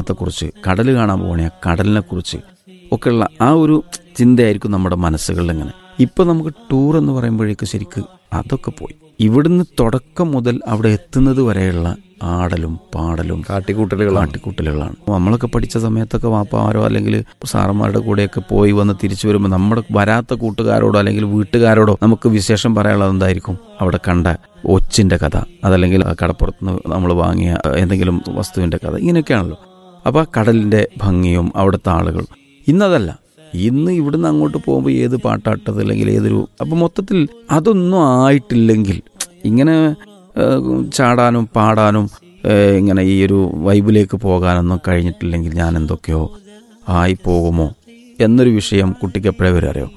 ഓണത്തെക്കുറിച്ച്, കടൽ കാണാൻ പോകണേ ആ കടലിനെക്കുറിച്ച് ഒക്കെയുള്ള ആ ഒരു ചിന്തയായിരിക്കും നമ്മുടെ മനസ്സുകളിൽ. ഇങ്ങനെ ഇപ്പം നമുക്ക് ടൂർ എന്ന് പറയുമ്പോഴേക്ക് ശരിക്ക് അതൊക്കെ പോയി. ഇവിടുന്ന് തുടക്കം മുതൽ അവിടെ എത്തുന്നത് വരെയുള്ള ആടലും പാടലും കാട്ടിക്കൂട്ടലുകളാണ്. നമ്മളൊക്കെ പഠിച്ച സമയത്തൊക്കെ വാപ്പാരോ അല്ലെങ്കിൽ സാറന്മാരുടെ കൂടെയൊക്കെ പോയി വന്ന് തിരിച്ചു വരുമ്പോൾ നമ്മുടെ വരാത്ത കൂട്ടുകാരോടോ അല്ലെങ്കിൽ വീട്ടുകാരോടോ നമുക്ക് വിശേഷം പറയാനുള്ളത് എന്തായിരിക്കും? അവിടെ കണ്ട ഒച്ചിൻ്റെ കഥ, അതല്ലെങ്കിൽ കടപ്പുറത്തുനിന്ന് നമ്മൾ വാങ്ങിയ എന്തെങ്കിലും വസ്തുവിൻ്റെ കഥ, ഇങ്ങനെയൊക്കെയാണല്ലോ. അപ്പോൾ ആ കടലിൻ്റെ ഭംഗിയും അവിടുത്തെ ആളുകൾ. ഇന്നതല്ല. ഇന്ന് ഇവിടുന്ന് അങ്ങോട്ട് പോകുമ്പോൾ ഏത് പാട്ടാട്ടത് അല്ലെങ്കിൽ അപ്പം മൊത്തത്തിൽ അതൊന്നും ആയിട്ടില്ലെങ്കിൽ ഇങ്ങനെ ചാടാനും പാടാനും ഇങ്ങനെ ഈ ഒരു വൈബിലേക്ക് പോകാനൊന്നും കഴിഞ്ഞിട്ടില്ലെങ്കിൽ ഞാൻ എന്തൊക്കെയോ ആയി പോകുമോ എന്നൊരു വിഷയം കുട്ടിക്ക് എപ്പോഴേ വരെ അറിയോ?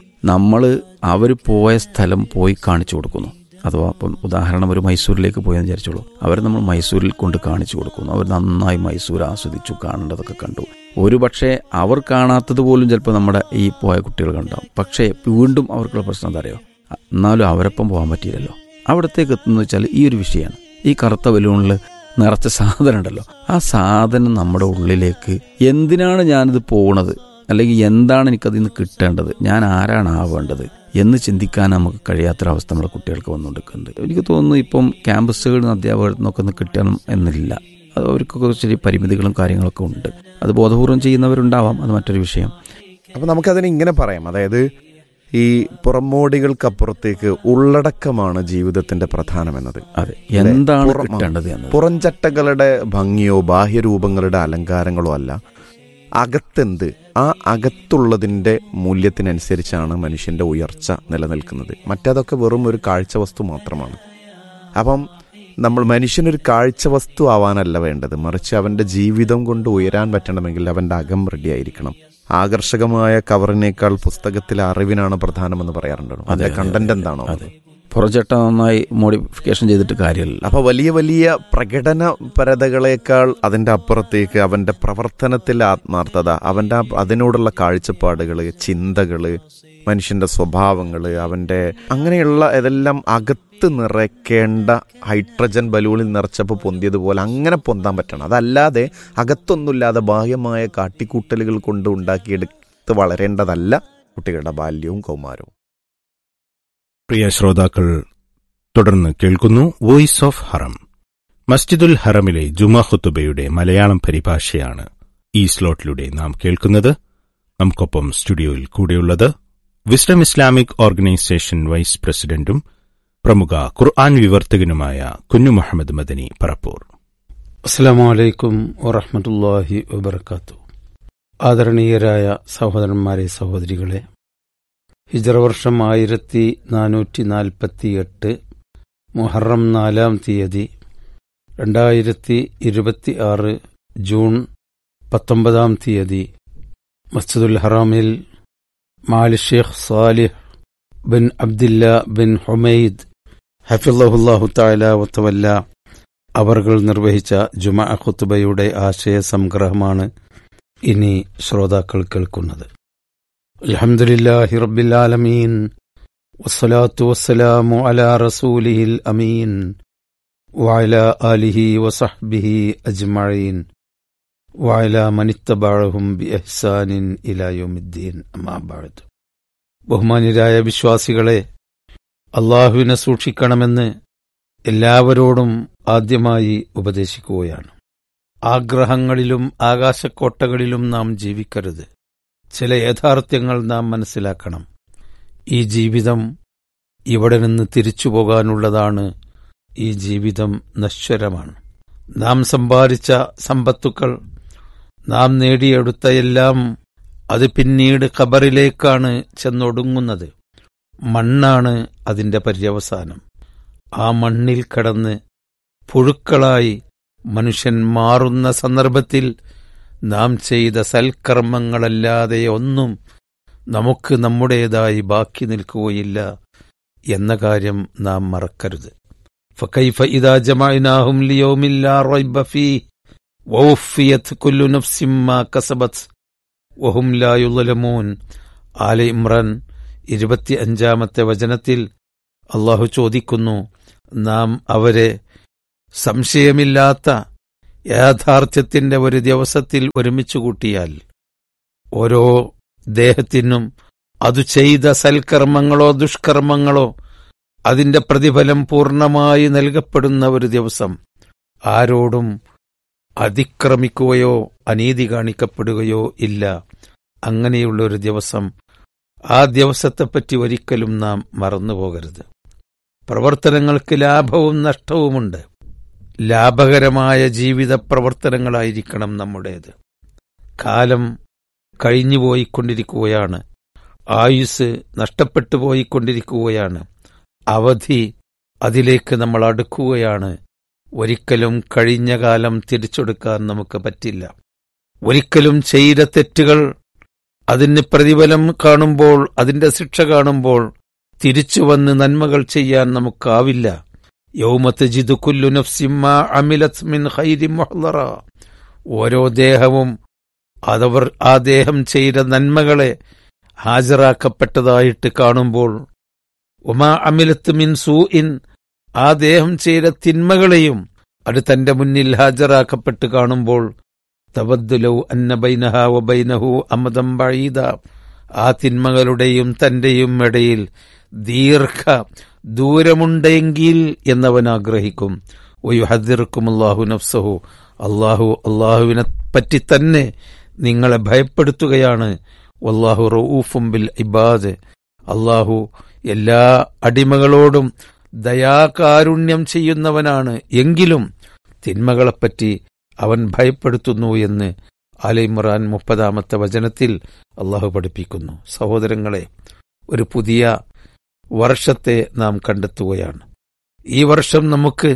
അവർ പോയ സ്ഥലം പോയി കാണിച്ചു കൊടുക്കുന്നു. അഥവാ അപ്പം ഉദാഹരണം ഒരു മൈസൂരിലേക്ക് പോയെന്ന് വിചാരിച്ചോളൂ. അവർ നമ്മൾ മൈസൂരിൽ കൊണ്ട് കാണിച്ചു കൊടുക്കുന്നു. അവർ നന്നായി മൈസൂർ ആസ്വദിച്ചു, കാണേണ്ടതൊക്കെ കണ്ടു. ഒരു പക്ഷേ അവർ കാണാത്തത് പോലും ചിലപ്പോൾ നമ്മുടെ ഈ പോയ കുട്ടികൾ കണ്ടാവും. പക്ഷേ വീണ്ടും അവർക്കുള്ള പ്രശ്നം എന്താ അറിയോ? എന്നാലും അവരൊപ്പം പോകാൻ പറ്റിയില്ലല്ലോ. അവിടത്തേക്ക് എത്തുന്നത് വെച്ചാൽ ഈ ഒരു വിഷയമാണ്. ഈ കറുത്ത ബലൂണിൽ നിറച്ച സാധനം ഉണ്ടല്ലോ, ആ സാധനം നമ്മുടെ ഉള്ളിലേക്ക് എന്തിനാണ് ഞാനിത് പോകണത്, അല്ലെങ്കിൽ എന്താണ് എനിക്കതിൽ നിന്ന് കിട്ടേണ്ടത്, ഞാൻ ആരാണ് ആവേണ്ടത് എന്ന് ചിന്തിക്കാൻ നമുക്ക് കഴിയാത്തൊരവസ്ഥ നമ്മുടെ കുട്ടികൾക്ക് വന്നുകൊണ്ടിരിക്കുന്നുണ്ട്. എനിക്ക് തോന്നുന്നു ഇപ്പം ക്യാമ്പസുകളിൽ നിന്ന് അധ്യാപകരിൽ നിന്നൊക്കെ ഒന്ന് കിട്ടണം എന്നില്ല. അത് അവർക്കൊക്കെ ചെറിയ പരിമിതികളും കാര്യങ്ങളൊക്കെ ഉണ്ട്. അത് ബോധപൂർവം ചെയ്യുന്നവരുണ്ടാവാം, അത് മറ്റൊരു വിഷയം. അപ്പം നമുക്കതിനെ ഇങ്ങനെ പറയാം, അതായത് ഈ പുറമോടികൾക്കപ്പുറത്തേക്ക് ഉള്ളടക്കമാണ് ജീവിതത്തിന്റെ പ്രധാനമെന്നത്. അതെ, എന്താണ് കിട്ടേണ്ടത്? പുറംചട്ടകളുടെ ഭംഗിയോ ബാഹ്യരൂപങ്ങളുടെ അലങ്കാരങ്ങളോ അല്ല, അകത്തെന്ത്, ആ അകത്തുള്ളതിൻ്റെ മൂല്യത്തിനനുസരിച്ചാണ് മനുഷ്യൻ്റെ ഉയർച്ച നിലനിൽക്കുന്നത്. മറ്റതൊക്കെ വെറും ഒരു കാഴ്ച വസ്തു മാത്രമാണ്. അപ്പം മനുഷ്യനൊരു കാഴ്ച വസ്തു ആവാനല്ല വേണ്ടത്, മറിച്ച് അവൻ്റെ ജീവിതം കൊണ്ട് ഉയരാൻ പറ്റണമെങ്കിൽ അവൻ്റെ അകം റെഡിയായിരിക്കണം. ആകർഷകമായ കവറിനേക്കാൾ പുസ്തകത്തിലെ അറിവിനാണ് പ്രധാനമെന്ന് പറയാറുണ്ടോ? അതിന്റെ കണ്ടന്റ് എന്താണോ? അതെ, പുറചട്ട നന്നായി മോഡിഫിക്കേഷൻ ചെയ്തിട്ട് കാര്യമില്ല. അപ്പൊ വലിയ വലിയ പ്രകടനപരതകളേക്കാൾ അതിന്റെ അപ്പുറത്തേക്ക് അവന്റെ പ്രവർത്തനത്തിലെ ആത്മാർത്ഥത, അവന്റെ അതിനോടുള്ള കാഴ്ചപ്പാടുകള്, ചിന്തകള്, മനുഷ്യന്റെ സ്വഭാവങ്ങള്, അവന്റെ അങ്ങനെയുള്ള ഇതെല്ലാം അകത്ത് നിറയ്ക്കേണ്ട ഹൈഡ്രജൻ ബലൂണിൽ നിറച്ചപ്പോൾ പൊന്തിയതുപോലെ അങ്ങനെ പൊന്താൻ പറ്റണം. അതല്ലാതെ അകത്തൊന്നുമില്ലാതെ ബാഹ്യമായ കാട്ടിക്കൂട്ടലുകൾ കൊണ്ട് ഉണ്ടാക്കിയെടുത്ത് വളരേണ്ടതല്ല കുട്ടികളുടെ ബാല്യവും കൗമാരവും. പ്രിയ ശ്രോതാക്കൾ, തുടർന്ന് കേൾക്കുന്നു വോയിസ് ഓഫ് ഹറം. മസ്ജിദുൽ ഹറമിലെ ജുമാ ഖുതുബയുടെ മലയാളം പരിഭാഷയാണ് ഈ സ്ലോട്ടിലൂടെ നാം കേൾക്കുന്നത്. നമുക്കൊപ്പം സ്റ്റുഡിയോയിൽ കൂടെയുള്ളത് വിസ്ഡം ഇസ്ലാമിക് ഓർഗനൈസേഷൻ വൈസ് പ്രസിഡന്റും പ്രമുഖ ഖുർആൻ വിവർത്തകനുമായ കുഞ്ഞു മുഹമ്മദ് മദനി പറപ്പൂർ. അസ്സലാമു അലൈക്കും വറഹ്മത്തുള്ളാഹി വബറകാതുഹു. ആദരണീയരായ സഹോദരന്മാരെ, സഹോദരികളെ, ഹിജ്റ വർഷം 1448 മുഹറം 4-ാം തീയതി 2026 ജൂൺ 19-ാം തീയതി മസ്ജിദുൽ ഹറാമിൽ മാലി Sheikh Salih bin Abdillah bin Humaid ഹഫിളഹുല്ലാഹു തആല വതവല്ല അവർകൾ നിർവഹിച്ച ജുമാ ഖുതുബയുടെ ആശയ സംഗ്രഹമാണ് ഇനി ശ്രോതാക്കൾ കേൾക്കുന്നത്. അൽഹംദുലില്ലാഹി റബ്ബിൽ ആലമീൻ വസ്സലാത്തു വസ്സലാമു അലാ റസൂലിഹിൽ അമീൻ വഅലാ ആലിഹി വസഹ്ബിഹി അജ്മഈൻ വഅലാ മനിത്തബഅഹും ബിഇഹ്സാനിൻ ഇലാ യൗമിദ്ദീൻ. അമ്മാ ബഅദ്. ബഹുമാന്യരായ വിശ്വാസികളെ, അല്ലാഹുവിനെ സൂക്ഷിക്കണമെന്ന് എല്ലാവരോടും ആദ്യമായി ഉപദേശിക്കുകയാണ്. ആഗ്രഹങ്ങളിലും ആകാശക്കോട്ടകളിലും നാം ജീവിക്കരുത്. ചില യാഥാർത്ഥ്യങ്ങൾ നാം മനസ്സിലാക്കണം. ഈ ജീവിതം ഇവിടെ നിന്ന് തിരിച്ചു പോകാനുള്ളതാണ്. ഈ ജീവിതം നശ്വരമാണ്. നാം സമ്പാദിച്ച സമ്പത്തുക്കൾ, നാം നേടിയെടുത്തയെല്ലാം അത് പിന്നീട് ഖബറിലേക്കാണ് ചെന്നൊടുങ്ങുന്നത്. മണ്ണാണ് അതിന്റെ പര്യവസാനം. ആ മണ്ണിൽ കിടന്ന് പുഴുക്കളായി മനുഷ്യൻ മാറുന്ന സന്ദർഭത്തിൽ നാം ചെയ്ത സൽക്കർമ്മങ്ങളല്ലാതെ ഒന്നും നമുക്ക് നമ്മുടേതായി ബാക്കി നിൽക്കുകയില്ല എന്ന കാര്യം നാം മറക്കരുത്. ഫകൈഫ ഇദാ ജമഅനാഹും ലിയൗമിൻ ലാ റൈബ ഫീഹി വവഫിയത് കുല്ലു നഫ്സിൻ മാ കസബത് വഹും ലാ യുളമൂൻ. ആല ഇമ്രാൻ 25-ാമത്തെ വചനത്തിൽ അല്ലാഹു ചോദിക്കുന്നു, നാം അവരെ സംശയമില്ലാത്ത യാഥാർത്ഥ്യത്തിന്റെ ഒരു ദിവസത്തിൽ ഒരുമിച്ചു കൂട്ടിയാൽ ഓരോ ദേഹത്തിനും അതു ചെയ്ത സൽക്കർമ്മങ്ങളോ ദുഷ്കർമ്മങ്ങളോ അതിന്റെ പ്രതിഫലം പൂർണ്ണമായി നൽകപ്പെടുന്ന ഒരു ദിവസം, ആരോടും അതിക്രമിക്കുകയോ അനീതി കാണിക്കപ്പെടുകയോ ഇല്ല. അങ്ങനെയുള്ള ഒരു ദിവസം, ആ ദിവസത്തെപ്പറ്റി ഒരിക്കലും നാം മറന്നുപോകരുത്. പ്രവർത്തനങ്ങൾക്ക് ലാഭവും നഷ്ടവുമുണ്ട്. ലാഭകരമായ ജീവിത പ്രവർത്തനങ്ങളായിരിക്കണം നമ്മുടേത്. കാലം കഴിഞ്ഞുപോയിക്കൊണ്ടിരിക്കുകയാണ്, ആയുസ് നഷ്ടപ്പെട്ടു പോയിക്കൊണ്ടിരിക്കുകയാണ്, അവധി അതിലേക്ക് നമ്മൾ അടുക്കുകയാണ്. ഒരിക്കലും കഴിഞ്ഞ കാലം തിരിച്ചെടുക്കാൻ നമുക്ക് പറ്റില്ല. ഒരിക്കലും ചെയ്ത തെറ്റുകൾ അതിന് പ്രതിഫലം കാണുമ്പോൾ, അതിന്റെ ശിക്ഷ കാണുമ്പോൾ തിരിച്ചു വന്ന് നന്മകൾ ചെയ്യാൻ നമുക്കാവില്ല. യൗമ തജിദു കുല്ലു നഫ്സിൻ മാ അമിലത് മിൻ ഖൈരിൻ മുഹ്ളറ. ഓരോ ദേഹവും അതവർ ആ ദേഹം ചെയ്ത നന്മകളെ ഹാജരാക്കപ്പെട്ടതായിട്ട് കാണുമ്പോൾ, ഉമാ അമിലത്ത് മിൻ സൂഇൻ, ആ ദേഹം ചെയ്ത തിന്മകളെയും അത് തന്റെ മുന്നിൽ ഹാജരാക്കപ്പെട്ട് കാണുമ്പോൾ, തവദ്ദു ലൗ അന്ന ബൈനഹാ വബൈനഹു അമദൻ ബഈദ, ആ തിന്മകളുടെയും തന്റെയും ഇടയിൽ ദീർഘ ദൂരമുണ്ടെങ്കിൽ എന്നവൻ ആഗ്രഹിക്കും. വയുഹദ്ദിറുക്കുമുല്ലാഹു നഫ്സഹു, അള്ളാഹുവിനെ പറ്റി തന്നെ നിങ്ങളെ ഭയപ്പെടുത്തുകയാണ്. വല്ലാഹു റഊഫും ബിൽ ഇബാദ്, അള്ളാഹു എല്ലാ അടിമകളോടും ദയാകാരുണ്യം ചെയ്യുന്നവനാണ്. എങ്കിലും തിന്മകളെപ്പറ്റി അവൻ ഭയപ്പെടുത്തുന്നു എന്ന് ആല ഇമ്രാൻ 30-ാമത്തെ വചനത്തിൽ അള്ളാഹു പഠിപ്പിക്കുന്നു. സഹോദരങ്ങളെ, ഒരു പുതിയ വർഷത്തെ നാം കണ്ടെത്തുകയാണ്. ഈ വർഷം നമുക്ക്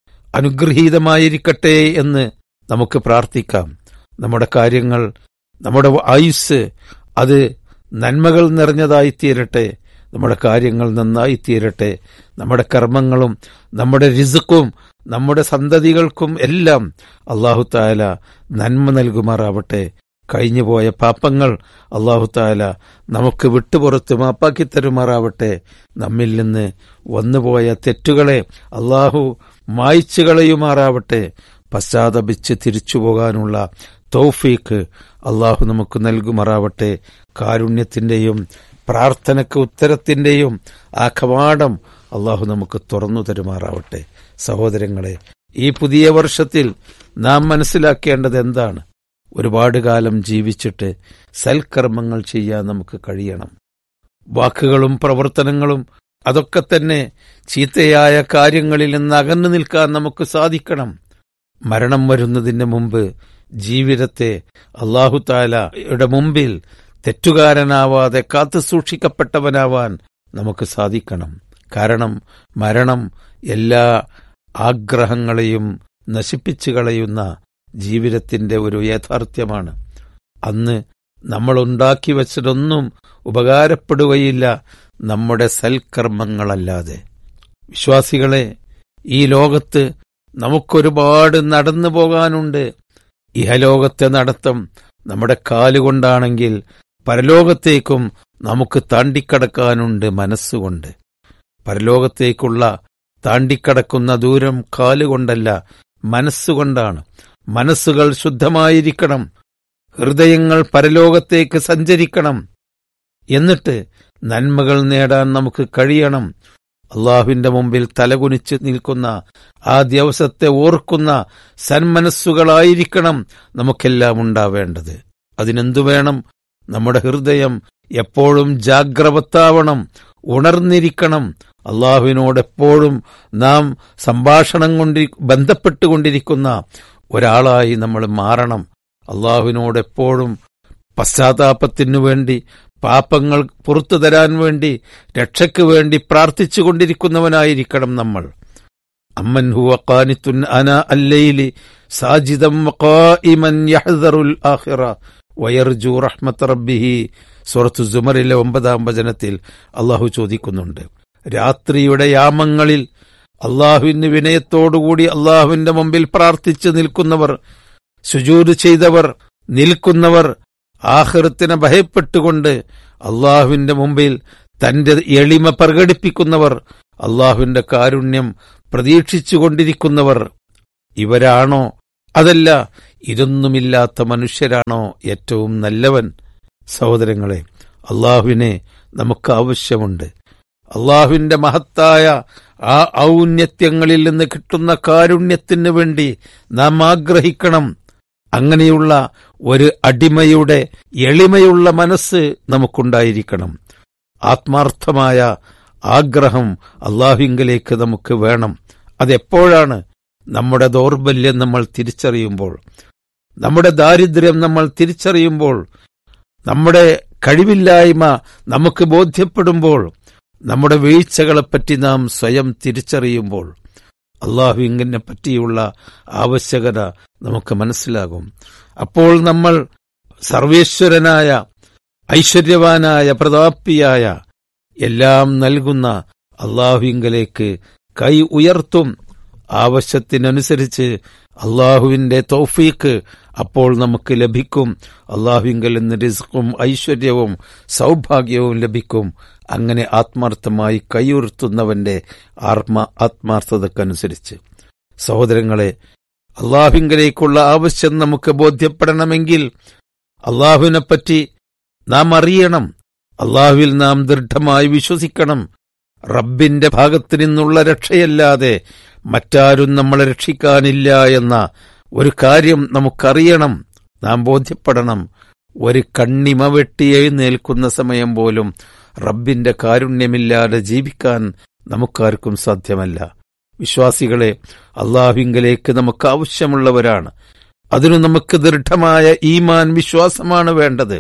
അനുഗ്രഹീതമായിരിക്കട്ടെ എന്ന് നമുക്ക് പ്രാർത്ഥിക്കാം. നമ്മുടെ കാര്യങ്ങൾ, നമ്മുടെ ആയുസ് അത് നന്മകൾ നിറഞ്ഞതായിത്തീരട്ടെ. നമ്മുടെ കാര്യങ്ങൾ നന്നായിത്തീരട്ടെ. നമ്മുടെ കർമ്മങ്ങളും നമ്മുടെ റിസ്ക്കും നമ്മുടെ സന്തതികൾക്കും എല്ലാം അല്ലാഹു തആല നന്മ നൽകുമാറാവട്ടെ. കഴിഞ്ഞുപോയ പാപങ്ങൾ അല്ലാഹു തആല നമുക്ക് വിട്ടുപുറത്ത് മാപ്പാക്കി തരുമാറാവട്ടെ. നമ്മിൽ നിന്ന് വന്നുപോയ തെറ്റുകളെ അല്ലാഹു മായ്ച്ചു കളയുമാറാവട്ടെ. പശ്ചാത്തപിച്ച് തിരിച്ചു പോകാനുള്ള തൗഫീഖ് അല്ലാഹു നമുക്ക് നൽകുമാറാവട്ടെ. കാരുണ്യത്തിന്റെയും പ്രാർത്ഥനയ്ക്ക് ഉത്തരത്തിന്റെയും ആ കവാടം അല്ലാഹു നമുക്ക് തുറന്നു തരുമാറാവട്ടെ. സഹോദരങ്ങളെ, ഈ പുതിയ വർഷത്തിൽ നാം മനസ്സിലാക്കേണ്ടത് എന്താണ്? ഒരുപാട് കാലം ജീവിച്ചിട്ട് സൽക്കർമ്മങ്ങൾ ചെയ്യാൻ നമുക്ക് കഴിയണം. വാക്കുകളും പ്രവർത്തനങ്ങളും അതൊക്കെ തന്നെ ചീത്തയായ കാര്യങ്ങളിൽ നിന്ന് അകന്നു നിൽക്കാൻ നമുക്ക് സാധിക്കണം. മരണം വരുന്നതിന് മുമ്പ് ജീവിതത്തെ അല്ലാഹു തആലയുടെ മുമ്പിൽ തെറ്റുകാരനാവാതെ കാത്തു സൂക്ഷിക്കപ്പെട്ടവനാവാൻ നമുക്ക് സാധിക്കണം. കാരണം മരണം എല്ലാ ആഗ്രഹങ്ങളെയും നശിപ്പിച്ചു കളയുന്ന ജീവിതത്തിന്റെ ഒരു യാഥാർത്ഥ്യമാണ്. അന്ന് നമ്മൾ ഉണ്ടാക്കി വച്ചതൊന്നും ഉപകാരപ്പെടുകയില്ല നമ്മുടെ സൽക്കർമ്മങ്ങളല്ലാതെ. വിശ്വാസികളെ, ഈ ലോകത്ത് നമുക്കൊരുപാട് നടന്നു പോകാനുണ്ട്. ഇഹലോകത്തെ നടത്തം നമ്മുടെ കാലുകൊണ്ടാണെങ്കിൽ പരലോകത്തേക്കും നമുക്ക് താണ്ടിക്കടക്കാനുണ്ട് മനസ്സുകൊണ്ട്. പരലോകത്തേക്കുള്ള താണ്ടിക്കടക്കുന്ന ദൂരം കാലുകൊണ്ടല്ല, മനസ്സുകൊണ്ടാണ്. മനസ്സുകൾ ശുദ്ധമായിരിക്കണം, ഹൃദയങ്ങൾ പരലോകത്തേക്ക് സഞ്ചരിക്കണം. എന്നിട്ട് നന്മകൾ നേടാൻ നമുക്ക് കഴിയണം. അള്ളാഹുവിന്റെ മുമ്പിൽ തലകുനിച്ച് നിൽക്കുന്ന ആ ദിവസത്തെ ഓർക്കുന്ന സന്മനസ്സുകളായിരിക്കണം നമുക്കെല്ലാം ഉണ്ടാവേണ്ടത്. അതിനെന്തു വേണം? നമ്മുടെ ഹൃദയം എപ്പോഴും ജാഗ്രവത്താവണം, ഉണർന്നിരിക്കണം. അള്ളാഹുവിനോടെപ്പോഴും നാം സംഭാഷണം ബന്ധപ്പെട്ടുകൊണ്ടിരിക്കുന്ന ഒരാളായി നമ്മൾ മാറണം. അള്ളാഹുവിനോടെപ്പോഴും പശ്ചാത്താപത്തിനു വേണ്ടി, പാപങ്ങൾ പുറത്തു തരാൻ വേണ്ടി, രക്ഷയ്ക്ക് വേണ്ടി പ്രാർത്ഥിച്ചുകൊണ്ടിരിക്കുന്നവനായിരിക്കണം നമ്മൾ. അമ്മൻ ഹുവ ഖാനിത്തുൻ അനാ അല്ലൈലി സാജിദൻ വഖായിമൻ യഹ്ദറുൽ ആഖിറ വയർജു റഹ്മത റബ്ബിഹി. സൂറത്തു സുമറിലെ 9-ാം വചനത്തിൽ അള്ളാഹു ചോദിക്കുന്നുണ്ട്, രാത്രിയുടെ യാമങ്ങളിൽ അള്ളാഹുവിന് വിനയത്തോടുകൂടി അള്ളാഹുവിന്റെ മുമ്പിൽ പ്രാർത്ഥിച്ചു നിൽക്കുന്നവർ, സുജൂദ് ചെയ്തവർ, നിൽക്കുന്നവർ, ആഖിറത്തിനെ ഭയപ്പെട്ടുകൊണ്ട് അള്ളാഹുവിന്റെ മുമ്പിൽ തന്റെ എളിമ പ്രകടിപ്പിക്കുന്നവർ, അള്ളാഹുവിന്റെ കാരുണ്യം പ്രതീക്ഷിച്ചുകൊണ്ടിരിക്കുന്നവർ, ഇവരാണോ അതല്ല ഇതൊന്നുമില്ലാത്ത മനുഷ്യരാണോ ഏറ്റവും നല്ലവൻ? സഹോദരങ്ങളെ, അള്ളാഹുവിനെ നമുക്ക് ആവശ്യമുണ്ട്. അള്ളാഹുവിന്റെ മഹത്തായ ആ ഔന്നത്യങ്ങളിൽ നിന്ന് കിട്ടുന്ന കാരുണ്യത്തിന് വേണ്ടി നാം ആഗ്രഹിക്കണം. അങ്ങനെയുള്ള ഒരു അടിമയുടെ എളിമയുള്ള മനസ്സ് നമുക്കുണ്ടായിരിക്കണം. ആത്മാർത്ഥമായ ആഗ്രഹം അള്ളാഹുവിങ്കലേക്ക് നമുക്ക് വേണം. അതെപ്പോഴാണ്? നമ്മുടെ ദൗർബല്യം നമ്മൾ തിരിച്ചറിയുമ്പോൾ, നമ്മുടെ ദാരിദ്ര്യം നമ്മൾ തിരിച്ചറിയുമ്പോൾ, നമ്മുടെ കഴിവില്ലായ്മ നമുക്ക് ബോധ്യപ്പെടുമ്പോൾ, നമ്മുടെ വീഴ്ചകളെപ്പറ്റി നാം സ്വയം തിരിച്ചറിയുമ്പോൾ അള്ളാഹുവിനെ പറ്റിയുള്ള ആവശ്യകത നമുക്ക് മനസ്സിലാകും. അപ്പോൾ നമ്മൾ സർവേശ്വരനായ, ഐശ്വര്യവാനായ, പ്രതാപിയായ, എല്ലാം നൽകുന്ന അള്ളാഹുവിങ്കലേക്ക് കൈ ഉയർത്തും. ആവശ്യത്തിനനുസരിച്ച് അള്ളാഹുവിന്റെ തൗഫീക്ക് അപ്പോൾ നമുക്ക് ലഭിക്കും. അള്ളാഹുവിങ്കൽ നിന്ന് റിസ്ക്കും ഐശ്വര്യവും സൗഭാഗ്യവും ലഭിക്കും. അങ്ങനെ ആത്മാർത്ഥമായി കൈയുയർത്തുന്നവന്റെ ആത്മാർത്ഥതക്കനുസരിച്ച്. സഹോദരങ്ങളെ, അള്ളാഹുവിങ്കലേക്കുള്ള ആവശ്യം നമുക്ക് ബോധ്യപ്പെടണമെങ്കിൽ അള്ളാഹുവിനെപ്പറ്റി നാം അറിയണം. അള്ളാഹുവിൽ നാം ദൃഢമായി വിശ്വസിക്കണം. റബ്ബിന്റെ ഭാഗത്തു നിന്നുള്ള രക്ഷയല്ലാതെ മറ്റാരും നമ്മളെ രക്ഷിക്കാനില്ല എന്ന ഒരു കാര്യം നമുക്കറിയണം, നാം ബോധ്യപ്പെടണം. ഒരു കണ്ണിമ വെട്ടി എഴുന്നേൽക്കുന്ന സമയം പോലും റബ്ബിന്റെ കാരുണ്യമില്ലാതെ ജീവിക്കാൻ നമുക്കാർക്കും സാധ്യമല്ല. വിശ്വാസികളെ, അള്ളാഹുവിങ്കലേക്ക് നമുക്ക് ആവശ്യമുള്ളവരാണ്. അതിനു നമുക്ക് ദൃഢമായ ഈമാൻ, വിശ്വാസമാണ് വേണ്ടത്.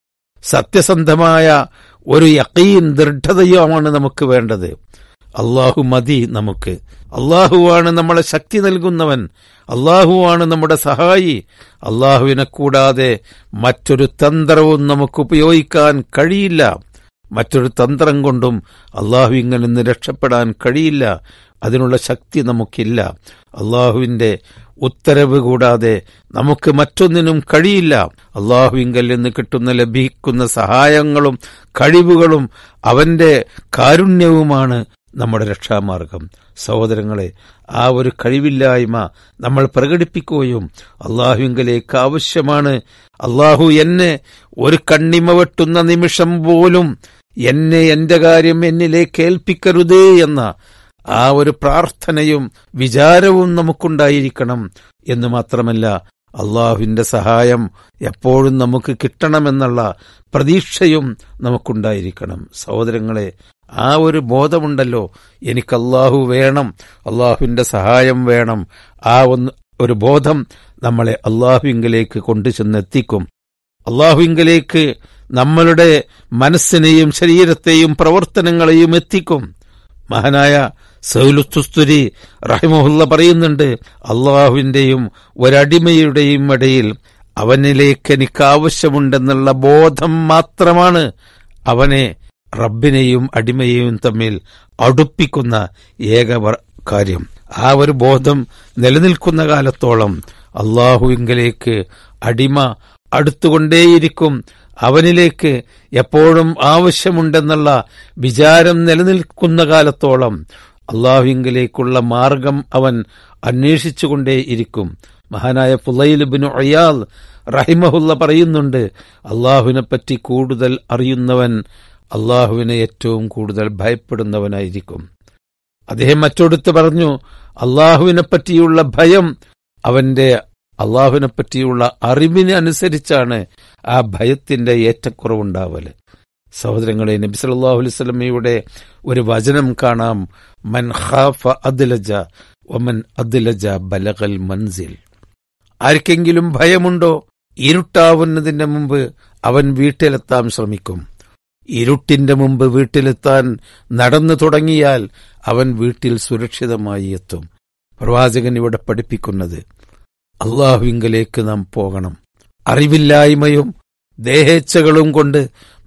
സത്യസന്ധമായ ഒരു യഖീൻ, ദൃഢതയുമാണ് നമുക്ക് വേണ്ടത്. അള്ളാഹു മതി നമുക്ക്. അള്ളാഹുവാണ് നമ്മളെ ശക്തി നൽകുന്നവൻ. അള്ളാഹുവാണ് നമ്മുടെ സഹായി. അള്ളാഹുവിനെ കൂടാതെ മറ്റൊരു തന്ത്രവും നമുക്ക് ഉപയോഗിക്കാൻ കഴിയില്ല. മറ്റൊരു തന്ത്രം കൊണ്ടും അള്ളാഹുവിങ്കിൽ നിന്ന് രക്ഷപ്പെടാൻ കഴിയില്ല. അതിനുള്ള ശക്തി നമുക്കില്ല. അള്ളാഹുവിന്റെ ഉത്തരവ് കൂടാതെ നമുക്ക് മറ്റൊന്നിനും കഴിയില്ല. അള്ളാഹുവിങ്കൽ നിന്ന് ലഭിക്കുന്ന സഹായങ്ങളും കഴിവുകളും അവന്റെ കാരുണ്യവുമാണ് നമ്മുടെ രക്ഷാമാർഗം. സഹോദരങ്ങളെ, ആ ഒരു കഴിവില്ലായ്മ നമ്മൾ പ്രകടിപ്പിക്കുകയും അള്ളാഹുവിങ്കലേക്ക് ആവശ്യമാണ്. അള്ളാഹു എന്നെ ഒരു കണ്ണിമ വെട്ടുന്ന നിമിഷം പോലും എന്റെ കാര്യം എന്നിലേക്ക് ഏൽപ്പിക്കരുതേ എന്ന ആ ഒരു പ്രാർത്ഥനയും വിചാരവും നമുക്കുണ്ടായിരിക്കണം. എന്ന് മാത്രമല്ല, അള്ളാഹുവിന്റെ സഹായം എപ്പോഴും നമുക്ക് കിട്ടണമെന്നുള്ള പ്രതീക്ഷയും നമുക്കുണ്ടായിരിക്കണം. സഹോദരങ്ങളെ, ആ ഒരു ബോധമുണ്ടല്ലോ, എനിക്ക് അള്ളാഹു വേണം, അള്ളാഹുവിന്റെ സഹായം വേണം. ആ ഒരു ബോധം നമ്മളെ അള്ളാഹുവിങ്കലേക്ക് കൊണ്ടുചെന്നെത്തിക്കും. അള്ളാഹുവിങ്കലേക്ക് നമ്മളുടെ മനസ്സിനെയും ശരീരത്തെയും പ്രവർത്തനങ്ങളെയും എത്തിക്കും. മഹാനായ സൗലുത്തുസ്തുരി റഹിമഹുല്ല പറയുന്നുണ്ട്, അള്ളാഹുവിന്റെയും ഒരടിമയുടെയും ഇടയിൽ അവനിലേക്ക് എനിക്ക് ആവശ്യമുണ്ടെന്നുള്ള ബോധം മാത്രമാണ് അവനെ റബ്ബിനെയും അടിമയെയും തമ്മിൽ അടുപ്പിക്കുന്ന ഏക കാര്യം. ആ ഒരു ബോധം നിലനിൽക്കുന്ന കാലത്തോളം അള്ളാഹുവിങ്കലേക്ക് അടിമ അടുത്തുകൊണ്ടേയിരിക്കും. അവനിലേക്ക് എപ്പോഴും ആവശ്യമുണ്ടെന്നുള്ള വിചാരം നിലനിൽക്കുന്ന കാലത്തോളം അള്ളാഹുവിങ്കലേക്കുള്ള മാർഗം അവൻ അന്വേഷിച്ചുകൊണ്ടേയിരിക്കും. മഹാനായ ഫുളൈൽ ഇബ്നു ഇയാദ് റഹിമഹുല്ല പറയുന്നുണ്ട്, അള്ളാഹുവിനെപ്പറ്റി കൂടുതൽ അറിയുന്നവൻ അള്ളാഹുവിനെ ഏറ്റവും കൂടുതൽ ഭയപ്പെടുന്നവനായിരിക്കും. അദ്ദേഹം മറ്റൊടുത്ത് പറഞ്ഞു, അള്ളാഹുവിനെപ്പറ്റിയുള്ള ഭയം അവന്റെ അള്ളാഹുവിനെപ്പറ്റിയുള്ള അറിവിന് അനുസരിച്ചാണ് ആ ഭയത്തിന്റെ ഏറ്റക്കുറവുണ്ടാവല്. സഹോദരങ്ങളെ, നബി സല്ലല്ലാഹു അലൈഹി വസല്ലമയുടെ ഒരു വചനം കാണാം, മൻ ഖാഫ അദ്ലജ വമൻ അദ്ലജ ബലഗൽ മൻസിൽ. ആർക്കെങ്കിലും ഭയമുണ്ടോ? ഇരുട്ടാവുന്നതിന്റെ മുമ്പ് അവൻ വീട്ടിലെത്താൻ ശ്രമിക്കും. ഇരുട്ടിന്റെ മുമ്പ് വീട്ടിലെത്താൻ നടന്നു തുടങ്ങിയാൽ അവൻ വീട്ടിൽ സുരക്ഷിതമായി എത്തും. പ്രവാചകൻ ഇവിടെ പഠിപ്പിക്കുന്നത് അള്ളാഹുവിങ്കലേക്ക് നാം പോകണം. അറിവില്ലായ്മയും ദേഹേച്ഛകളും കൊണ്ട്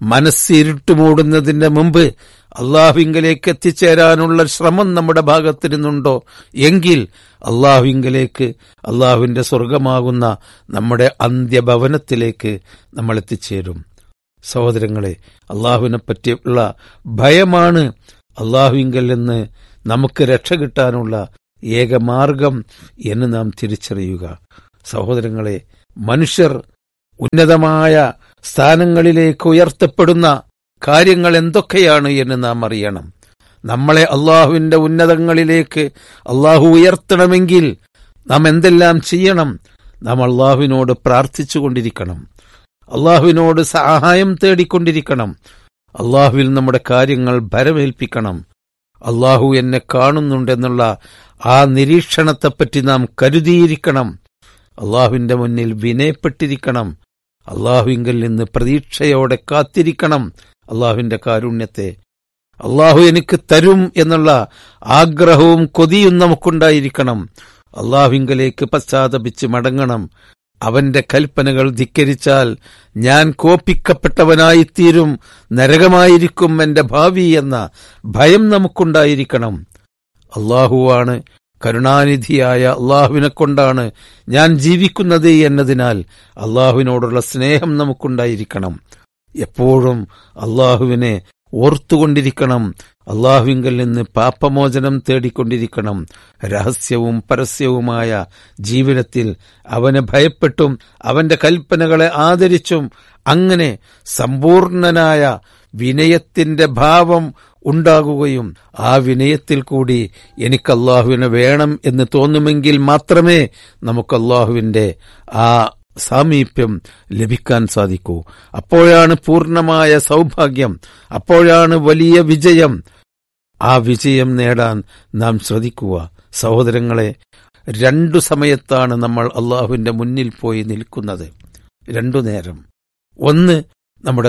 മനസ്സിരുട്ടുമൂടുന്നതിന്റെ മുമ്പ് അള്ളാഹുവിങ്കലേക്ക് എത്തിച്ചേരാനുള്ള ശ്രമം നമ്മുടെ ഭാഗത്തു നിന്നുണ്ടോ എങ്കിൽ അള്ളാഹുവിങ്കലേക്ക്, അള്ളാഹുവിന്റെ സ്വർഗമാകുന്ന നമ്മുടെ അന്ത്യഭവനത്തിലേക്ക് നമ്മൾ എത്തിച്ചേരും. സഹോദരങ്ങളെ, അള്ളാഹുവിനെ പറ്റിയുള്ള ഭയമാണ് അള്ളാഹുവിങ്കൽ നിന്ന് നമുക്ക് രക്ഷ കിട്ടാനുള്ള ഏക മാർഗം എന്ന് നാം തിരിച്ചറിയുക. സഹോദരങ്ങളെ, മനുഷ്യർ ഉന്നതമായ സ്ഥാനങ്ങളിലേക്ക് ഉയർത്തപ്പെടുന്ന കാര്യങ്ങൾ എന്തൊക്കെയാണ് എന്ന് നാം അറിയണം. നമ്മളെ അള്ളാഹുവിന്റെ ഉന്നതങ്ങളിലേക്ക് അള്ളാഹു ഉയർത്തണമെങ്കിൽ നാം എന്തെല്ലാം ചെയ്യണം? നാം അള്ളാഹുവിനോട് പ്രാർത്ഥിച്ചുകൊണ്ടിരിക്കണം, അള്ളാഹുവിനോട് സഹായം തേടിക്കൊണ്ടിരിക്കണം, അള്ളാഹുവിൽ നമ്മുടെ കാര്യങ്ങൾ ഭരമേൽപ്പിക്കണം. അള്ളാഹു എന്നെ കാണുന്നുണ്ടെന്നുള്ള ആ നിരീക്ഷണത്തെപ്പറ്റി നാം കരുതിയിരിക്കണം. അള്ളാഹുവിന്റെ മുന്നിൽ വിനയപ്പെട്ടിരിക്കണം. അള്ളാഹുവിങ്കിൽ നിന്ന് പ്രതീക്ഷയോടെ കാത്തിരിക്കണം അള്ളാഹുവിന്റെ കാരുണ്യത്തെ. അള്ളാഹു എനിക്ക് തരും എന്നുള്ള ആഗ്രഹവും കൊതിയും നമുക്കുണ്ടായിരിക്കണം. അള്ളാഹുവിങ്കലേക്ക് പശ്ചാത്തപിച്ച് മടങ്ങണം. അവന്റെ കൽപ്പനകൾ ധിക്കരിച്ചാൽ ഞാൻ കോപിക്കപ്പെട്ടവനായിത്തീരും, നരകമായിരിക്കും എന്റെ ഭാവി എന്ന ഭയം നമുക്കുണ്ടായിരിക്കണം. അള്ളാഹുവാണ് കരുണാനിധിയായ അള്ളാഹുവിനെ കൊണ്ടാണ് ഞാൻ ജീവിക്കുന്നത് എന്നതിനാൽ അള്ളാഹുവിനോടുള്ള സ്നേഹം നമുക്കുണ്ടായിരിക്കണം. എപ്പോഴും അള്ളാഹുവിനെ ഓർത്തുകൊണ്ടിരിക്കണം. അള്ളാഹുവിങ്കൽ നിന്ന് പാപമോചനം തേടിക്കൊണ്ടിരിക്കണം. രഹസ്യവും പരസ്യവുമായ ജീവിതത്തിൽ അവനെ ഭയപ്പെട്ടും അവന്റെ കൽപ്പനകളെ ആദരിച്ചും അങ്ങനെ സമ്പൂർണനായ വിനയത്തിന്റെ ഭാവം ഉണ്ടാകുകയും ആ വിനയത്തിൽ കൂടി എനിക്ക് അള്ളാഹുവിനെ വേണം എന്ന് തോന്നുമെങ്കിൽ മാത്രമേ നമുക്ക് അള്ളാഹുവിന്റെ ആ സാമീപ്യം ലഭിക്കാൻ സാധിക്കൂ. അപ്പോഴാണ് പൂർണ്ണമായ സൗഭാഗ്യം, അപ്പോഴാണ് വലിയ വിജയം. ആ വിജയം നേടാൻ നാം ശ്രദ്ധിക്കുക. സഹോദരങ്ങളെ, 2 സമയത്താണ് നമ്മൾ അള്ളാഹുവിന്റെ മുന്നിൽ പോയി നിൽക്കുന്നത്. 2 നേരം. ഒന്ന് നമ്മുടെ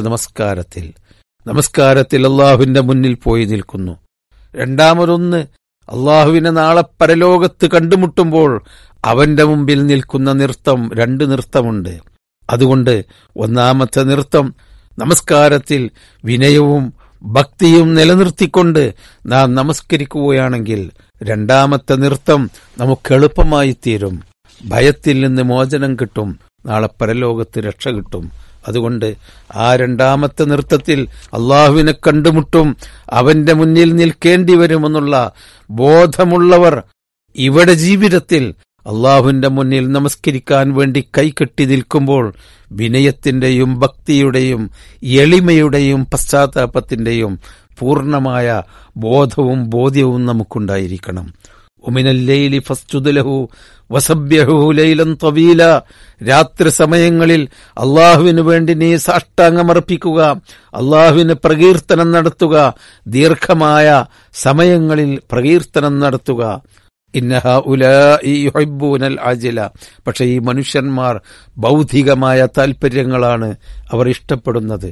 നമസ്കാരത്തിൽ അള്ളാഹുവിന്റെ മുന്നിൽ പോയി നിൽക്കുന്നു. രണ്ടാമതൊന്ന് അള്ളാഹുവിനെ നാളെ പരലോകത്ത് കണ്ടുമുട്ടുമ്പോൾ അവന്റെ മുമ്പിൽ നിൽക്കുന്ന നൃത്തം. 2 നൃത്തമുണ്ട്. അതുകൊണ്ട് ഒന്നാമത്തെ നൃത്തം നമസ്കാരത്തിൽ വിനയവും ഭക്തിയും നിലനിർത്തിക്കൊണ്ട് നാം നമസ്കരിക്കുകയാണെങ്കിൽ രണ്ടാമത്തെ നൃത്തം നമുക്ക് എളുപ്പമായി തീരും. ഭയത്തിൽ നിന്ന് മോചനം കിട്ടും, നാളെ പരലോകത്ത് രക്ഷ കിട്ടും. അതുകൊണ്ട് ആ രണ്ടാമത്തെ നൃത്തത്തിൽ അള്ളാഹുവിനെ കണ്ടുമുട്ടും, അവന്റെ മുന്നിൽ നിൽക്കേണ്ടി വരുമെന്നുള്ള ബോധമുള്ളവർ ഇവിടെ ജീവിതത്തിൽ അള്ളാഹുവിന്റെ മുന്നിൽ നമസ്കരിക്കാൻ വേണ്ടി കൈകെട്ടി നിൽക്കുമ്പോൾ വിനയത്തിന്റെയും ഭക്തിയുടെയും എളിമയുടെയും പശ്ചാത്താപത്തിന്റെയും പൂർണ്ണമായ ബോധവും ബോധ്യവും നമുക്കുണ്ടായിരിക്കണം. ഉമിനല്ലൈലി ഫസ്ജുദ് ലഹു വസബ്യഹു ലൈലൻ തവീല. രാത്രി സമയങ്ങളിൽ അള്ളാഹുവിനു വേണ്ടി നീ സാഷ്ടാംഗമർപ്പിക്കുക, അള്ളാഹുവിന് പ്രകീർത്തനം നടത്തുക, ദീർഘമായ സമയങ്ങളിൽ പ്രകീർത്തനം നടത്തുക. ഇന്നഹ ഉലാഇ യുഹിബ്ബൂനൽ ആജില. പക്ഷെ ഈ മനുഷ്യന്മാർ ബൗദ്ധികമായ താൽപര്യങ്ങളാണ് അവർ ഇഷ്ടപ്പെടുന്നത്.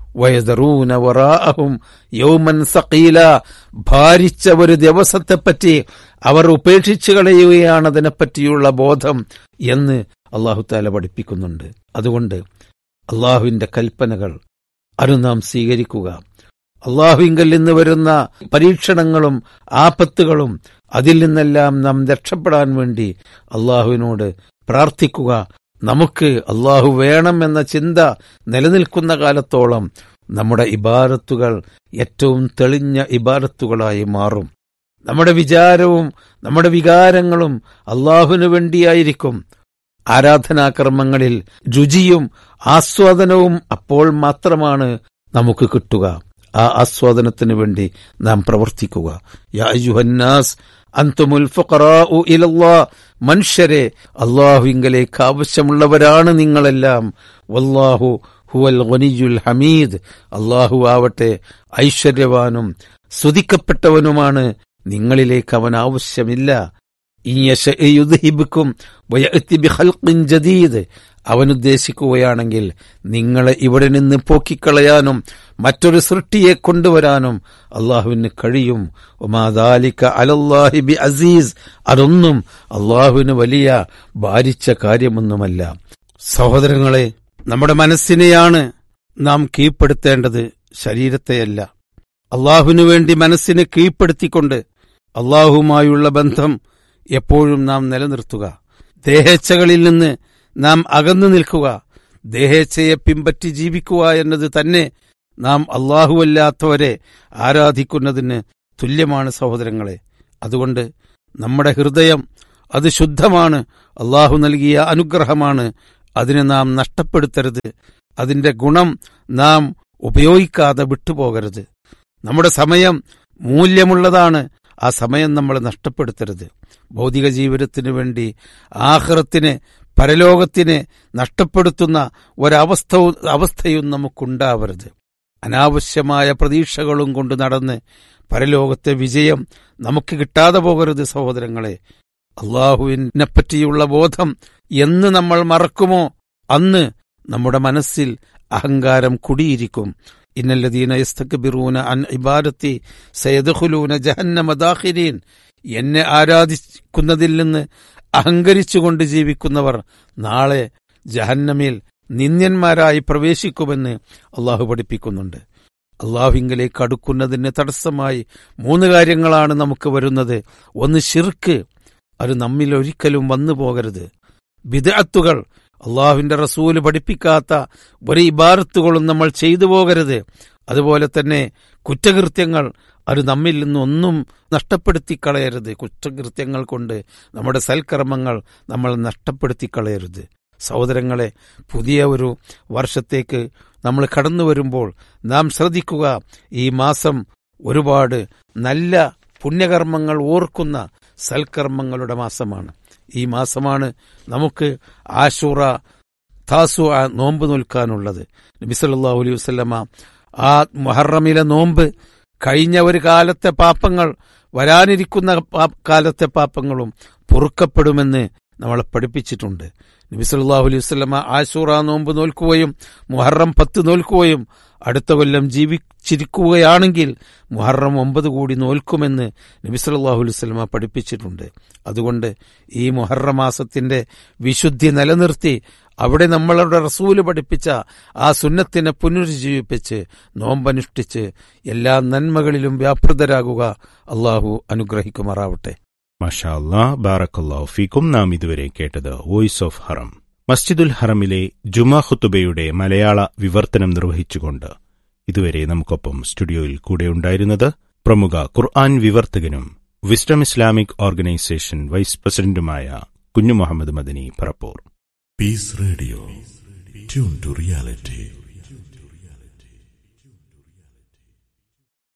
വയദറൂന വറാഅഹും യൗമൻ സഖീല. ഭാരിച്ച ഒരു ദിവസത്തെപ്പറ്റി അവർ ഉപേക്ഷിച്ചു കളയുകയാണ് അതിനെപ്പറ്റിയുള്ള ബോധം എന്ന് അല്ലാഹു തആല പഠിപ്പിക്കുന്നുണ്ട്. അതുകൊണ്ട് അള്ളാഹുവിന്റെ കൽപ്പനകൾ അത് നാം സ്വീകരിക്കുക. അള്ളാഹുവിങ്കൽ നിന്ന് വരുന്ന പരീക്ഷണങ്ങളും ആപത്തുകളും അതിൽ നിന്നെല്ലാം നാം രക്ഷപ്പെടാൻ വേണ്ടി അള്ളാഹുവിനോട് പ്രാർത്ഥിക്കുക. നമുക്ക് അള്ളാഹു വേണം എന്ന ചിന്ത നിലനിൽക്കുന്ന കാലത്തോളം നമ്മുടെ ഇബാദത്തുകൾ ഏറ്റവും തെളിഞ്ഞ ഇബാദത്തുകളായി മാറും. നമ്മുടെ വിചാരവും നമ്മുടെ വികാരങ്ങളും അള്ളാഹുവിനു വേണ്ടിയായിരിക്കും. ആരാധനാകർമ്മങ്ങളിൽ രുചിയും ആസ്വാദനവും അപ്പോൾ മാത്രമാണ് നമുക്ക് കിട്ടുക. ആ ആസ്വാദനത്തിനു വേണ്ടി നാം പ്രവർത്തിക്കുക. യാ അയ്യുഹന്നാസ് അൻതുമുൽ ഫുഖറാഉ ഇലല്ലാഹ്. മനുഷ്യരെ, അള്ളാഹുവിങ്കലേക്ക് ആവശ്യമുള്ളവരാണ് നിങ്ങളെല്ലാം. വല്ലാഹു ഹുവൽ ഗനിയ്യുൽ ഹമീദ്. അള്ളാഹു ആവട്ടെ ഐശ്വര്യവാനും സ്തുതിക്കപ്പെട്ടവനുമാണ്. നിങ്ങളിലേക്ക് അവൻ ആവശ്യമില്ല. ഇൻ യശഅ യുദ്ഹിബുക്കും വയഅതി ബിഖൽഖിൻ ജദീദ്. അവനുദ്ദേശിക്കുകയാണെങ്കിൽ നിങ്ങളെ ഇവിടെ നിന്ന് പോക്കിക്കളയാനും മറ്റൊരു സൃഷ്ടിയെ കൊണ്ടുവരാനും അള്ളാഹുവിന് കഴിയും. വമാ ദാലിക അലല്ലാഹി ബി അസീസ്. അതൊന്നും അള്ളാഹുവിന് വലിയ ഭാരിച്ച കാര്യമൊന്നുമല്ല. സഹോദരങ്ങളെ, നമ്മുടെ മനസ്സിനെയാണ് നാം കീഴ്പ്പെടുത്തേണ്ടത്, ശരീരത്തെയല്ല. അള്ളാഹുവിനു വേണ്ടി മനസ്സിനെ കീഴ്പ്പെടുത്തിക്കൊണ്ട് അള്ളാഹുവുമായുള്ള ബന്ധം എപ്പോഴും നാം നിലനിർത്തുക. ദേഹേച്ഛകളിൽ നിന്ന് നാം അകന്നു നിൽക്കുക. ദേഹേച്ഛയെ പിമ്പറ്റി ജീവിക്കുക എന്നത് തന്നെ നാം അള്ളാഹുവല്ലാത്തവരെ ആരാധിക്കുന്നതിന് തുല്യമാണ് സഹോദരങ്ങളെ. അതുകൊണ്ട് നമ്മുടെ ഹൃദയം അത് ശുദ്ധമാണ്, അള്ളാഹു നൽകിയ അനുഗ്രഹമാണ്. അതിനെ നാം നഷ്ടപ്പെടുത്തരുത്. അതിന്റെ ഗുണം നാം ഉപയോഗിക്കാതെ വിട്ടുപോകരുത്. നമ്മുടെ സമയം മൂല്യമുള്ളതാണ്. ആ സമയം നമ്മൾ നഷ്ടപ്പെടുത്തരുത്. ഭൗതിക ജീവിതത്തിനു വേണ്ടി ആഖിറത്തിനെ, പരലോകത്തിനെ നഷ്ടപ്പെടുത്തുന്ന അവസ്ഥയും നമുക്കുണ്ടാവരുത്. അനാവശ്യമായ പ്രതീക്ഷകളും കൊണ്ട് നടന്ന് പരലോകത്തെ വിജയം നമുക്ക് കിട്ടാതെ പോകരുത്. സഹോദരങ്ങളെ, അള്ളാഹുവിനെപ്പറ്റിയുള്ള ബോധം എന്ന് നമ്മൾ മറക്കുമോ അന്ന് നമ്മുടെ മനസ്സിൽ അഹങ്കാരം കുടിയിരിക്കും. ഇന്നല്ലദീന യസ്തക്ബിറൂന അൻ ഇബാദത്തി സയദ്ഖുലൂന ജഹന്നമ ദാഖിരീൻ. എന്നെ ആരാധിക്കുന്നതിൽ നിന്ന് അഹങ്കരിച്ചുകൊണ്ട് ജീവിക്കുന്നവർ നാളെ ജഹന്നമിൽ നിന്ദ്യന്മാരായി പ്രവേശിക്കുമെന്ന് അള്ളാഹു പഠിപ്പിക്കുന്നുണ്ട്. അള്ളാഹുവിങ്കലേക്ക് അടുക്കുന്നതിന് തടസ്സമായി 3 കാര്യങ്ങളാണ് നമുക്ക് വരുന്നത്. ഒന്ന് ശിർക്ക്, അത് നമ്മിൽ ഒരിക്കലും വന്നു പോകരുത്. ബിദ്അത്തുകൾ, അള്ളാഹുവിന്റെ റസൂല് പഠിപ്പിക്കാത്ത ഒരു ഇബാദത്തുകളും നമ്മൾ ചെയ്തു പോകരുത്. അതുപോലെ തന്നെ കുറ്റകൃത്യങ്ങൾ, അത് നമ്മിൽ നിന്നൊന്നും നഷ്ടപ്പെടുത്തിക്കളയരുത്. കുറ്റകൃത്യങ്ങൾ കൊണ്ട് നമ്മുടെ സൽക്കർമ്മങ്ങൾ നമ്മൾ നഷ്ടപ്പെടുത്തിക്കളയരുത്. സഹോദരങ്ങളെ, പുതിയ ഒരു വർഷത്തേക്ക് നമ്മൾ കടന്നു വരുമ്പോൾ നാം ശ്രദ്ധിക്കുക, ഈ മാസം ഒരുപാട് നല്ല പുണ്യകർമ്മങ്ങൾ ഓർക്കുന്ന സൽക്കർമ്മങ്ങളുടെ മാസമാണ്. ഈ മാസമാണ് നമുക്ക് ആശൂറ, താസുഅ നോമ്പ് നോൽക്കാനുള്ളത്. നബി സല്ലല്ലാഹു അലൈഹി വസല്ലമ ആ മുഹറമിലെ നോമ്പ് കഴിഞ്ഞ ഒരു കാലത്തെ പാപങ്ങൾ, വരാനിരിക്കുന്ന കാലത്തെ പാപങ്ങളും പൊറുക്കപ്പെടുമെന്ന് നമ്മളെ പഠിപ്പിച്ചിട്ടുണ്ട്. നബി സല്ലല്ലാഹു അലൈഹി വസല്ലമ ആശൂറ നോമ്പ് നോൽക്കുകയും മുഹറം 10 നോൽക്കുകയും അടുത്ത കൊല്ലം ജീവിച്ചിരിക്കുകയാണെങ്കിൽ മുഹറം 9 കൂടി നോൽക്കുമെന്ന് നബി സല്ലല്ലാഹു അലൈഹി വസല്ലമ പഠിപ്പിച്ചിട്ടുണ്ട്. അതുകൊണ്ട് ഈ മുഹറം മാസത്തിന്റെ വിശുദ്ധി നിലനിർത്തി അവിടെ നമ്മളുടെ റസൂല് പഠിപ്പിച്ച ആ സുന്നത്തിനെ പുനരുജ്ജീവിപ്പിച്ച് നോമ്പനുഷ്ഠിച്ച് എല്ലാ നന്മകളിലും വ്യാപൃതരാകുക. അള്ളാഹു അനുഗ്രഹിക്കുമാറാവട്ടെ. മാഷാ അല്ലാഹ്, ബാറക്കല്ലാഹു ഫീക്കും. നാം ഇതുവരെ കേട്ടത് വോയിസ് ഓഫ് ഹറം. മസ്ജിദുൽ ഹറമിലെ ജുമാ ഖുതുബയുടെ മലയാള വിവർത്തനം നിർവഹിച്ചുകൊണ്ട് ഇതുവരെ നമുക്കൊപ്പം സ്റ്റുഡിയോയിൽ കൂടെയുണ്ടായിരുന്നത് പ്രമുഖ ഖുർആൻ വിവർത്തകനും വിസ്ഡം ഇസ്ലാമിക് ഓർഗനൈസേഷൻ വൈസ് പ്രസിഡന്റുമായ കുഞ്ഞു Muhammad Madani Parappur. Piece radio, tune to reality.